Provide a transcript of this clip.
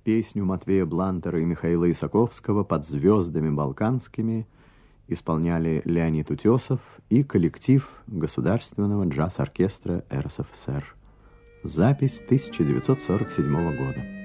Песню Матвея Блантера и Михаила Исаковского «Под звездами балканскими» исполняли Леонид Утесов и коллектив Государственного джаз-оркестра РСФСР. Запись 1947 года.